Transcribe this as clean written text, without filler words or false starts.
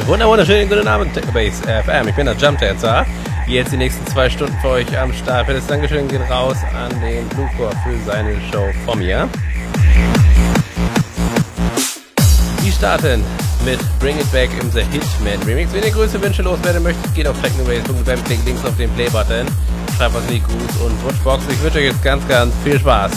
Wunderschönen guten Abend, Technobase FM. Ich bin der Jump Dancer. Jetzt die nächsten 2 Stunden für euch am Start. Fettes Dankeschön geht raus an den Bluecore für seine Show von mir. Die starten mit Bring It Back im The Hitman Remix. Wenn ihr Grüße, Wünsche loswerden möchtet, geht auf technobase.fm, klickt links auf den Play-Button, schreibt was in die Gruß- und Wunschbox. Ich wünsche euch jetzt ganz viel Spaß.